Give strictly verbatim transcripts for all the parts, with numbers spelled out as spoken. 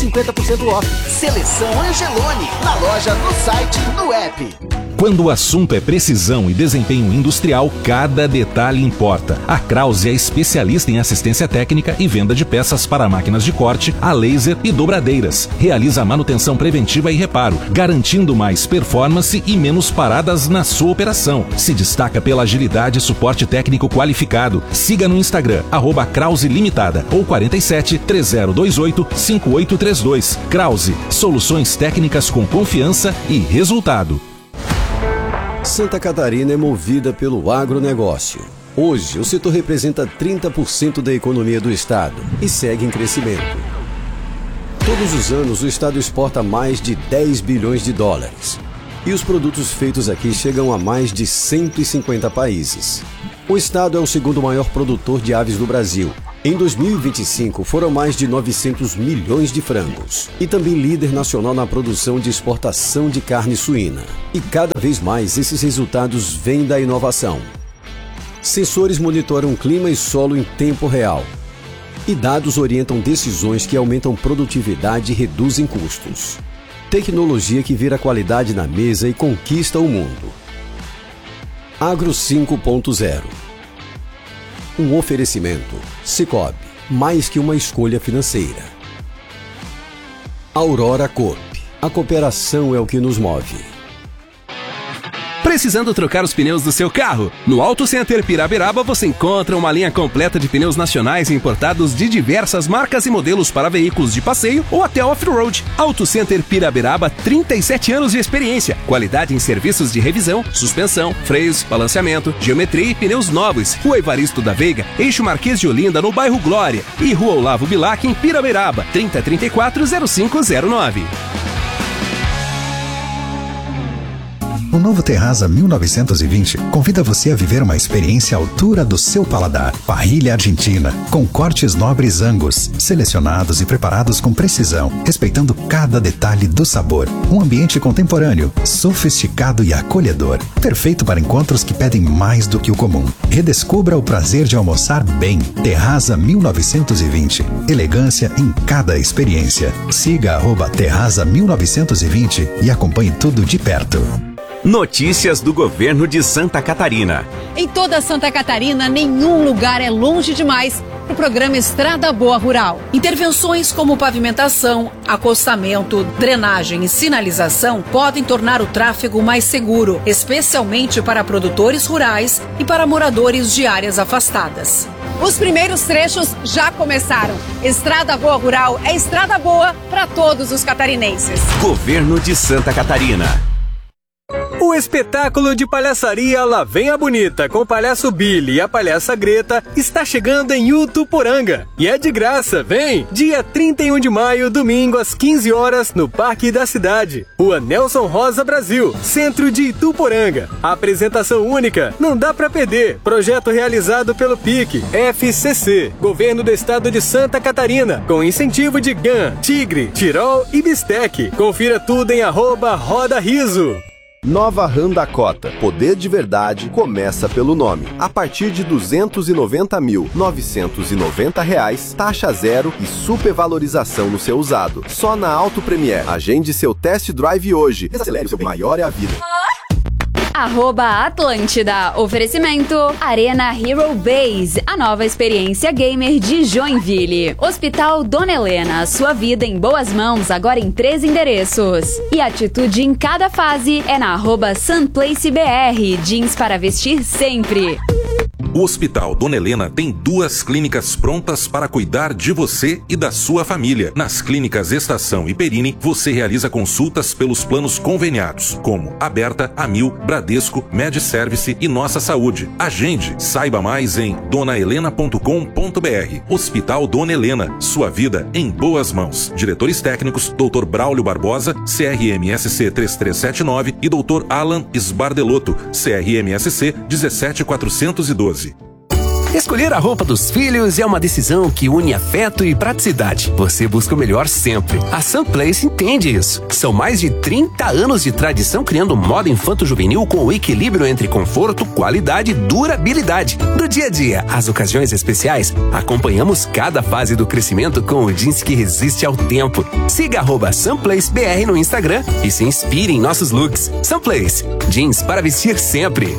cinquenta por cento off. Seleção Angelone, na loja, no site, no app. Quando o assunto é precisão e desempenho industrial, cada detalhe importa. A Krause é especialista em assistência técnica e venda de peças para máquinas de corte, a laser e dobradeiras. Realiza manutenção preventiva e reparo, garantindo mais performance e menos paradas na sua operação. Se destaca pela agilidade e suporte técnico qualificado. Siga no Instagram, arroba Krause Limitada ou quarenta e sete, três zero dois oito, cinco oito três dois. Krause, soluções técnicas com confiança e resultado. Santa Catarina é movida pelo agronegócio. Hoje, o setor representa trinta por cento da economia do estado e segue em crescimento. Todos os anos, o estado exporta mais de dez bilhões de dólares. E os produtos feitos aqui chegam a mais de cento e cinquenta países. O estado é o segundo maior produtor de aves do Brasil. Em dois mil e vinte e cinco, foram mais de novecentos milhões de frangos. E também líder nacional na produção de exportação de carne suína. E cada vez mais esses resultados vêm da inovação. Sensores monitoram clima e solo em tempo real. E dados orientam decisões que aumentam produtividade e reduzem custos. Tecnologia que vira qualidade na mesa e conquista o mundo. Agro cinco ponto zero. Um oferecimento. Sicoob, mais que uma escolha financeira. Aurora Coop. A cooperação é o que nos move. Precisando trocar os pneus do seu carro? No Auto Center Piraberaba você encontra uma linha completa de pneus nacionais e importados de diversas marcas e modelos para veículos de passeio ou até off-road. Auto Center Piraberaba, trinta e sete anos de experiência. Qualidade em serviços de revisão, suspensão, freios, balanceamento, geometria e pneus novos. Rua Evaristo da Veiga, Eixo Marquês de Olinda, no bairro Glória. E Rua Olavo Bilac, em Piraberaba, trinta, trinta e quatro, zero cinco zero nove. O novo Terraza mil novecentos e vinte convida você a viver uma experiência à altura do seu paladar. Parrilha argentina, com cortes nobres Angus, selecionados e preparados com precisão, respeitando cada detalhe do sabor. Um ambiente contemporâneo, sofisticado e acolhedor. Perfeito para encontros que pedem mais do que o comum. Redescubra o prazer de almoçar bem. Terraza mil novecentos e vinte. Elegância em cada experiência. Siga arroba Terraza mil novecentos e vinte e acompanhe tudo de perto. Notícias do governo de Santa Catarina. Em toda Santa Catarina, nenhum lugar é longe demais para o programa Estrada Boa Rural. Intervenções como pavimentação, acostamento, drenagem e sinalização podem tornar o tráfego mais seguro, especialmente para produtores rurais e para moradores de áreas afastadas. Os primeiros trechos já começaram. Estrada Boa Rural é estrada boa para todos os catarinenses. Governo de Santa Catarina. O espetáculo de palhaçaria Lá Vem a Bonita com o palhaço Billy e a palhaça Greta está chegando em Utuporanga. E é de graça, vem! Dia trinta e um de maio, domingo, às quinze horas, no Parque da Cidade. Rua Nelson Rosa, Brasil, centro de Ituporanga. A apresentação única, não dá pra perder. Projeto realizado pelo P I C, F C C, Governo do Estado de Santa Catarina, com incentivo de G A N, Tigre, Tirol e Bistec. Confira tudo em arroba Roda Riso. Nova RAM Dakota. Poder de verdade começa pelo nome. A partir de duzentos e noventa mil, novecentos e noventa reais, taxa zero e supervalorização no seu usado. Só na Auto Premier. Agende seu test drive hoje. Desacelere o seu maior é a vida. Arroba Atlântida. Oferecimento Arena Hero Base, a nova experiência gamer de Joinville. Hospital Dona Helena, sua vida em boas mãos, agora em três endereços. E atitude em cada fase é na arroba SunPlaceBR, jeans para vestir sempre. O Hospital Dona Helena tem duas clínicas prontas para cuidar de você e da sua família. Nas clínicas Estação e Perini, você realiza consultas pelos planos conveniados, como Aberta, Amil, Bradesco, MedService e Nossa Saúde. Agende, saiba mais em dona helena ponto com ponto br. Hospital Dona Helena, sua vida em boas mãos. Diretores técnicos, doutor Braulio Barbosa, C R M S C três três sete nove e doutor Alan Sbardelotto, C R M S C um sete quatrocentos e doze. Escolher a roupa dos filhos é uma decisão que une afeto e praticidade. Você busca o melhor sempre. A Sunplace entende isso. São mais de trinta anos de tradição criando moda infanto-juvenil com o equilíbrio entre conforto, qualidade e durabilidade. Do dia a dia às ocasiões especiais, acompanhamos cada fase do crescimento com o jeans que resiste ao tempo. Siga arroba SunplaceBR no Instagram e se inspire em nossos looks. Sunplace, jeans para vestir sempre.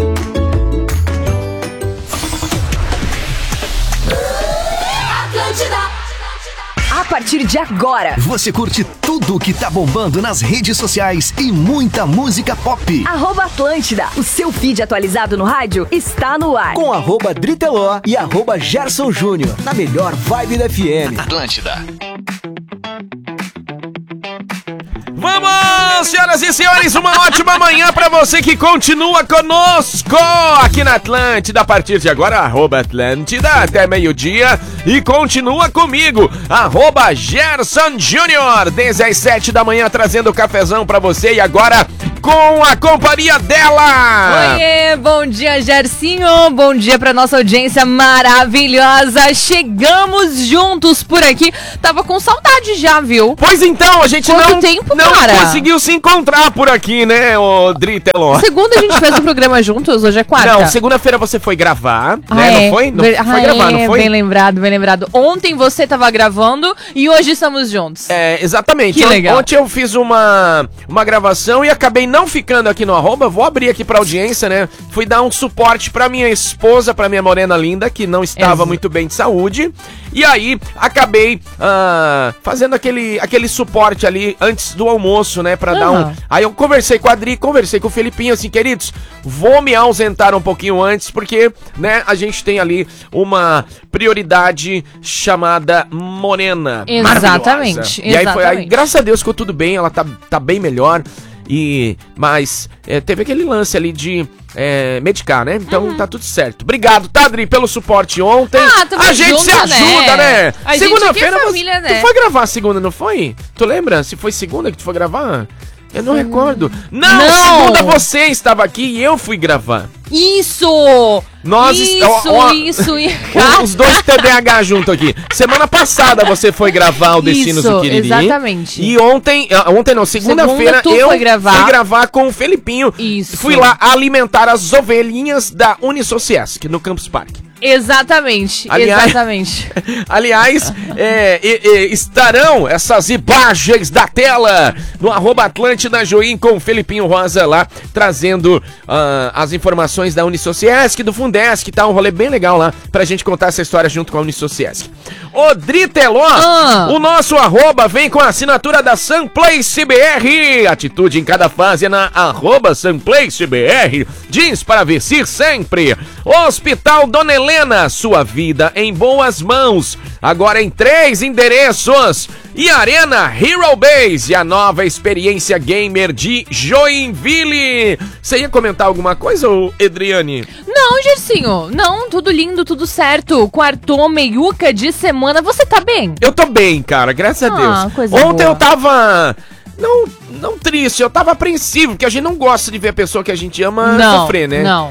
A partir de agora, você curte tudo o que tá bombando nas redes sociais e muita música pop. Arroba Atlântida, o seu feed atualizado no rádio está no ar. Com arroba Driteló e arroba Gerson Júnior, na melhor vibe da F M. Atlântida. Vamos, senhoras e senhores, uma ótima manhã pra você que continua conosco aqui na Atlântida. A partir de agora, arroba Atlântida até meio-dia. E continua comigo, arroba Gerson Júnior, desde as sete da manhã, trazendo o cafezão pra você. E agora, com a companhia dela. Oiê, bom dia, Gersinho. Bom dia pra nossa audiência maravilhosa. Chegamos juntos por aqui. Tava com saudade já, viu? Pois então, a gente Quanto não, tempo, não cara? conseguiu se encontrar por aqui, né, ô Driteló? Segunda a gente fez o programa juntos, hoje é quarta. Não, segunda-feira você foi gravar, ah, né? É. Não foi? Não Ver... foi ah, gravar, é. não foi? Bem lembrado, bem lembrado. Ontem você tava gravando e hoje estamos juntos. É, exatamente. Que legal. Ontem eu fiz uma, uma gravação e acabei não ficando aqui no arroba. Vou abrir aqui pra audiência, né? Fui dar um suporte pra minha esposa, pra minha morena linda, que não estava Exato. muito bem de saúde. E aí, acabei ah, fazendo aquele, aquele suporte ali antes do almoço, né? Pra uhum. dar um... Aí eu conversei com a Adri, conversei com o Felipinho, assim, queridos, vou me ausentar um pouquinho antes, porque, né, a gente tem ali uma prioridade chamada morena. Exatamente. E aí foi, aí, exatamente. graças a Deus ficou tudo bem, ela tá, tá bem melhor. E, mas é, teve aquele lance ali de é, medicar, né? Então uhum. tá tudo certo. Obrigado, tá, Adri, pelo suporte ontem. Ah, a gente junto, se ajuda, né? né? A Segunda-feira, gente é família, você, né? tu foi gravar segunda, não foi? Tu lembra? Se foi segunda que tu foi gravar? Eu não hum. recordo. Não, não, segunda você estava aqui e eu fui gravar. Isso! Nós isso, est- ó, ó, isso, os, os dois T D A H junto aqui. Semana passada você foi gravar o Destinos isso, do Quiriri. Exatamente. E ontem, ontem não, segunda-feira Segunda, eu foi gravar. fui gravar com o Felipinho. Isso. Fui lá alimentar as ovelhinhas da Unisociesc, no Campus Parque. Exatamente, aliás, exatamente. Aliás, é, é, é, estarão essas imagens da tela no arroba Atlântida Join com o Felipinho Rosa lá, trazendo uh, as informações da Unisociesc, do Fundesc, tá? Um rolê bem legal lá pra gente contar essa história junto com a Unisociesc. O Driteló, ah. o nosso arroba vem com a assinatura da Sunplace B R. Atitude em cada fase na arroba Sunplace B R. Jeans para vestir sempre. Hospital Dona Helena, sua vida em boas mãos. Agora em três endereços. E Arena Hero Base, a nova experiência gamer de Joinville. Você ia comentar alguma coisa, Edriane? Não, Gersinho. Não, tudo lindo, tudo certo. Quartou, meiuca de semana. Você tá bem? Eu tô bem, cara, graças ah, a Deus. Coisa Ontem boa. eu tava... Não, não triste, eu tava apreensivo, porque a gente não gosta de ver a pessoa que a gente ama não, sofrer, né? Não,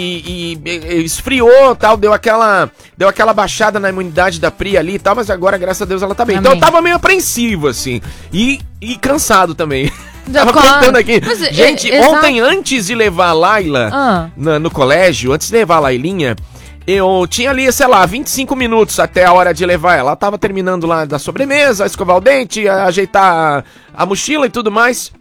E, e, e esfriou, tal, deu aquela, deu aquela baixada na imunidade da Pri ali e tal, mas agora, graças a Deus, ela tá bem. Amém. Então eu tava meio apreensivo, assim, e, e cansado também. Tava contando aqui. Mas, gente, é, ontem, antes de levar a Laila ah. na, no colégio, antes de levar a Lailinha, eu tinha ali, sei lá, vinte e cinco minutos até a hora de levar ela. Ela tava terminando lá da sobremesa, escovar o dente, ajeitar a, a mochila e tudo mais.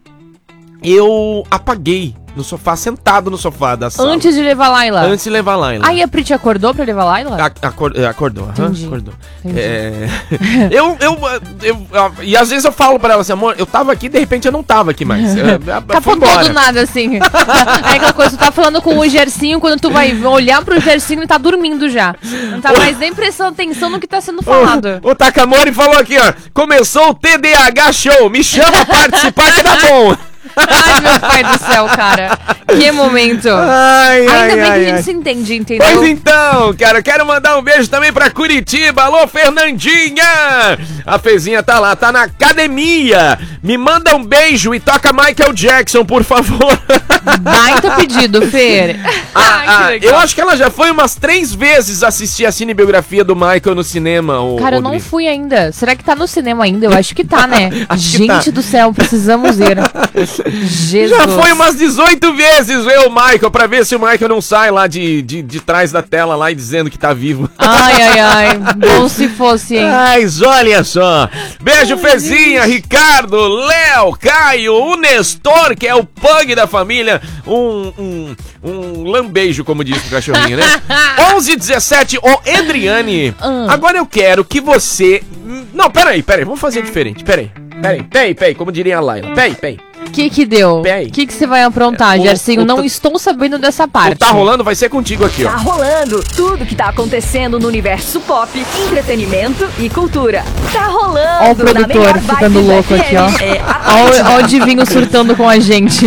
Eu apaguei no sofá, sentado no sofá da sala. Antes de levar a Laila? Antes de levar a Laila. Aí a Pri te acordou pra levar a Laila? A, acor, acordou, Entendi. acordou. Entendi. É, eu, eu, eu, eu... E às vezes eu falo pra ela assim, amor, eu tava aqui, de repente eu não tava aqui mais. Eu, eu, Capotou do nada, assim. É aquela coisa, tu tá falando com o Gersinho, quando tu vai olhar pro Gersinho, ele tá dormindo já. Não tá mais nem prestando atenção no que tá sendo falado. O, o Takamori falou aqui, ó, começou o T D A H Show, me chama a participar que dá bom. Ai, meu pai do céu, cara. Que momento. Ai, Ainda ai, bem ai, que a ai. gente se entende, entendeu? Pois então, cara, quero mandar um beijo também pra Curitiba. Alô, Fernandinha! A Fezinha tá lá, tá na academia. Me manda um beijo e toca Michael Jackson, por favor. Baita pedido, Fer. Ah, ah, eu acho que ela já foi umas três vezes assistir a cinebiografia do Michael no cinema. O, Cara, eu não Rodrigo. fui ainda. Será que tá no cinema ainda? Eu acho que tá, né? Acho que Gente tá. do céu, precisamos ir. Jesus. Já foi umas dezoito vezes ver o Michael, pra ver se o Michael não sai lá de, de, de trás da tela lá e dizendo que tá vivo. Ai, ai, ai. Bom se fosse, hein? Mas olha só. Beijo, Fezinha, Ricardo, Léo, Caio, o Nestor, que é o pug da família. Um, um, um lambejo, como diz o cachorrinho, né? onze dezessete, o Adriane. Hum. Agora eu quero que você... Não, peraí, peraí, vamos fazer diferente. Peraí, peraí, peraí, peraí, como diria a Laila. Peraí, peraí. O que que deu? O Peraí. que que você vai aprontar, O- Gersinho? o Não tá- estou sabendo dessa parte. O Tá Rolando vai ser contigo aqui, Tá ó. rolando tudo que tá acontecendo no universo pop, entretenimento e cultura. Tá rolando. Ó o na produtor melhor ficando vibe louco da aqui, F ó. M. É, Ó, ó o Divinho surtando com a gente.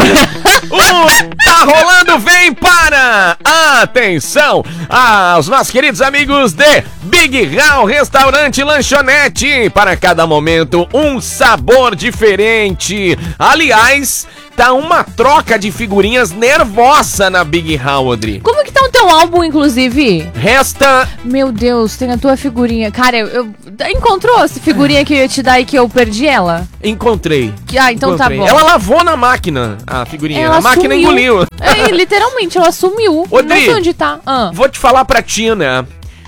O Tá Rolando vem para, atenção, aos nossos queridos amigos de Big Hall Restaurante e Lanchonete. Para cada momento, um sabor diferente. Aliás, tá uma troca de figurinhas nervosa na Big Hall, Rodrigo. Como que tá o teu álbum, inclusive? Resta... Meu Deus, tem a tua figurinha. Cara, eu, eu- encontrou essa figurinha que eu ia te dar e que eu perdi ela? Encontrei. Que- ah, então Encontrei. tá bom. Ela lavou na máquina, a figurinha. Ela a máquina sumiu. engoliu. É, literalmente, ela sumiu. Ô, Não Dri, sei onde tá. Ah. Vou te falar pra ti, né?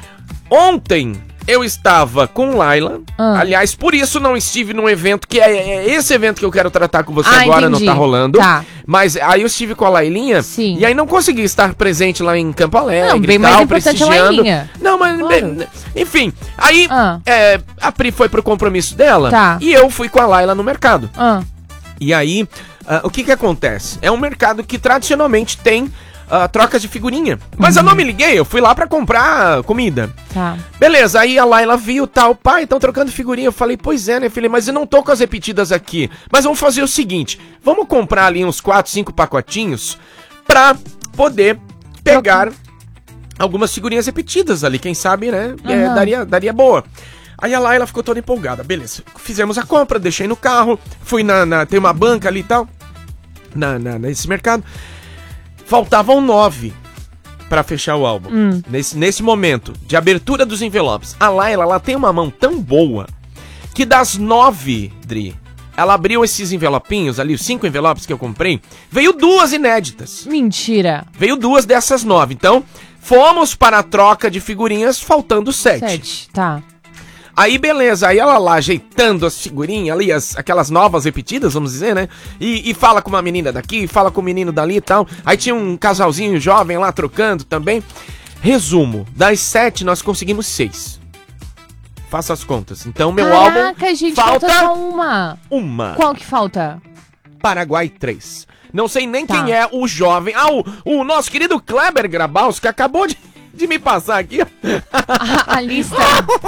Ontem eu estava com Laila. Ah. Aliás, por isso não estive num evento que é, é esse evento que eu quero tratar com você Ah, agora, entendi. não tá rolando. Tá. Mas aí eu estive com a Lailinha. Sim. E aí não consegui estar presente lá em Campo Alegre. Não, bem e mais tal, importante a prestigiando. Lailinha. Não, mas. Claro. Enfim, aí Ah. é, a Pri foi pro compromisso dela. Tá. E eu fui com a Laila no mercado. Ah. E aí, ah, o que que acontece? É um mercado que tradicionalmente tem ah, trocas de figurinha. Mas eu não me liguei, eu fui lá pra comprar comida. Tá. Beleza, aí a Laila viu, tal, pai, estão trocando figurinha. Eu falei, pois é, né, filha, mas eu não tô com as repetidas aqui. Mas vamos fazer o seguinte, vamos comprar ali uns quatro, cinco pacotinhos pra poder pegar algumas figurinhas repetidas ali, quem sabe, né, é, Aham. daria, daria boa. Aí a Laila ficou toda empolgada, beleza, fizemos a compra, deixei no carro, fui na, na tem uma banca ali e tal, na, na, nesse mercado. Faltavam nove pra fechar o álbum. Hum. Nesse, nesse momento de abertura dos envelopes. A Laila, ela tem uma mão tão boa que das nove, Dri, ela abriu esses envelopinhos ali, os cinco envelopes que eu comprei, veio duas inéditas. Mentira. Veio duas dessas nove. Então, fomos para a troca de figurinhas faltando sete. Sete, tá. Aí beleza, aí ela lá ajeitando as figurinhas ali, as, aquelas novas repetidas, vamos dizer, né? E, e fala com uma menina daqui, fala com o menino dali e tal. Aí tinha um casalzinho jovem lá trocando também. Resumo, das sete nós conseguimos seis. Faça as contas. Então meu álbum Caraca, gente, falta... falta só uma. uma. Qual que falta? Paraguai três. Não sei nem Tá. quem é o jovem. Ah, o, o nosso querido Kleber Grabaus, que acabou de, de me passar aqui. A, a lista.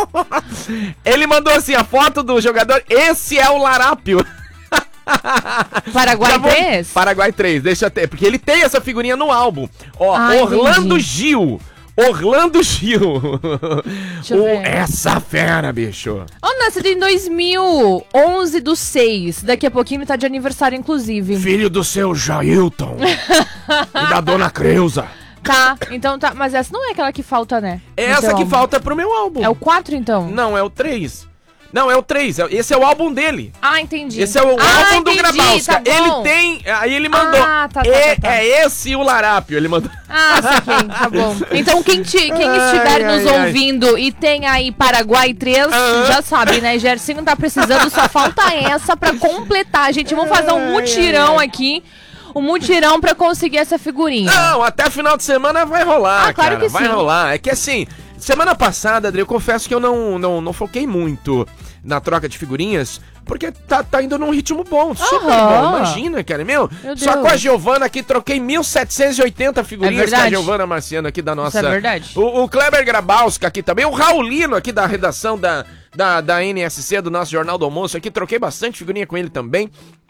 Ele mandou assim, a foto do jogador. Esse é o Larápio. Paraguai Já vou- três? Paraguai três, deixa eu ter. Porque ele tem essa figurinha no álbum. Ó, Ah, Orlando entendi. Gil. Orlando Gil. Deixa eu O- ver. essa fera, bicho. Oh, nascido em dois mil, onze do seis. Daqui a pouquinho ele tá de aniversário, inclusive. Filho do seu Jailton. E da dona Creuza. Tá, então tá. Mas essa não é aquela que falta, né? É no essa teu que álbum. falta pro meu álbum. É o quatro, então? Não, é o três. Não, é o três. Esse é o álbum dele. Ah, entendi. Esse é o ah, álbum do entendi, Grabowska. tá bom. Ele tem. Aí ele mandou. Ah, tá, tá, é, tá, tá. é esse o Larápio. Ele mandou. Ah, saquei, tá bom. Então quem, te, quem Ai, estiver ai, nos ai. ouvindo e tem aí Paraguai três, Aham. já sabe, né? Gersinho tá precisando, só falta essa pra completar. Gente, vamos fazer um mutirão aqui. Um mutirão pra conseguir essa figurinha. Não, até final de semana vai rolar, Ah, claro cara. que vai sim. rolar. É que assim, semana passada, Adri, eu confesso que eu não, não, não foquei muito na troca de figurinhas, porque tá, tá indo num ritmo bom, super Aham. bom. Imagina, cara, meu. Meu Só Deus. com a Giovana aqui, troquei mil setecentas e oitenta figurinhas É com a verdade. Giovana Marciano aqui da nossa... Isso é verdade. O, o Kleber Grabowska aqui também, o Raulino aqui da redação da, da, da N S C, do nosso Jornal do Almoço aqui, troquei bastante figurinha com ele também.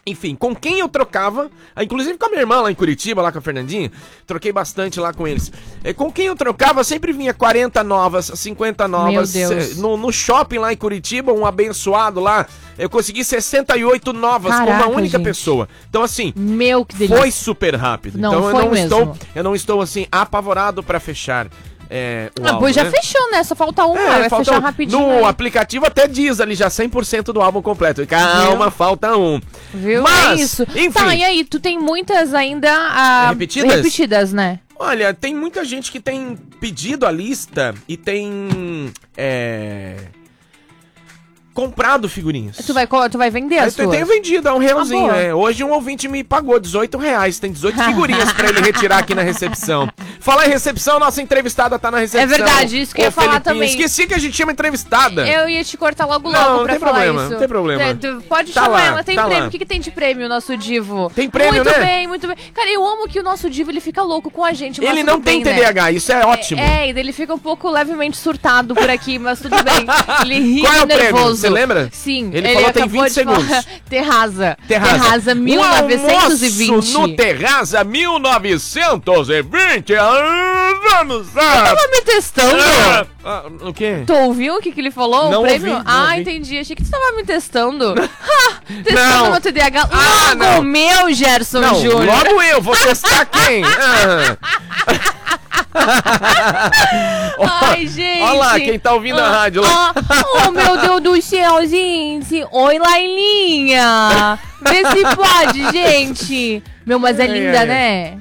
Enfim, com quem eu trocava, inclusive com a minha irmã lá em Curitiba, lá com a Fernandinha, troquei bastante lá com eles. É, com quem eu trocava, sempre vinha quarenta novas, cinquenta novas. Meu Deus. No, no shopping lá em Curitiba, um abençoado lá, eu consegui sessenta e oito novas. Caraca, com uma única gente. pessoa. Então, assim, Meu, que delícia. Foi super rápido. Não, então, foi eu não mesmo. estou, eu não estou assim apavorado pra fechar. É, o ah, álbum, pois já né? fechou, né? Só falta uma, É, vai falta fechar um. rapidinho. No aí. aplicativo até diz ali já cem por cento do álbum completo. Calma, Viu? falta um. Viu? Mas, é isso. enfim. Tá, e aí, tu tem muitas ainda ah, repetidas? repetidas, né? Olha, tem muita gente que tem pedido a lista e tem é, comprado figurinhas. Tu vai, co- tu vai vender as Eu tuas? tenho vendido a um realzinho, Ah, boa. é. Hoje um ouvinte me pagou dezoito reais. Tem dezoito figurinhas pra ele retirar aqui na recepção. Falar em recepção, nossa entrevistada tá na recepção. É verdade, isso que eu ia Ô, falar Felipinho, também. Esqueci que a gente tinha uma entrevistada. Eu ia te cortar logo logo Não, não pra tem falar problema, isso. não tem problema. É, tu pode Tá chamar lá, ela, tem tá prêmio. lá. O que, que tem de prêmio, nosso divo? Tem prêmio, muito né? bem, muito bem. Cara, eu amo que o nosso divo, ele fica louco com a gente, mas Ele tudo não tem bem, T D A H, né? isso é ótimo. É, e ele fica um pouco levemente surtado por aqui, mas tudo bem. Ele ri Qual é o prêmio? nervoso. Você lembra? Sim. Ele falou tem acabou vinte de segundos. falar. Terraza. Terraza. Terraza mil novecentos e vinte. Um almoço no Terraza mil novecentos e vinte. Anos. Você tava me testando? Ah, ah, o quê? Tu ouviu o que, que ele falou? Não o prêmio? ouvi, não ah, ouvi. entendi. Achei que tu tava me testando. Ha, testando Não. meu T D A H. Ah, Logo não. o meu, Gerson Não, Júnior. logo eu, vou testar quem? Ah. Ai, gente. Olha lá, quem tá ouvindo a Ah, rádio lá. ah, oh, meu Deus do céu, gente. Oi, Lailinha. Vê se pode, gente. Meu, mas é Ai, linda, ai, né?